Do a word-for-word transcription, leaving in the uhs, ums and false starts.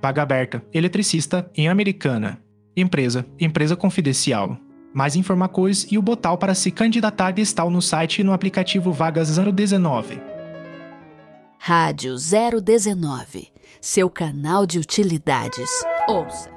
Vaga aberta, eletricista em Americana. Empresa, empresa confidencial. Mais informações e o botão para se candidatar estão no site e no aplicativo Vagas zero dezenove. Rádio zero dezenove, seu canal de utilidades. Ouça!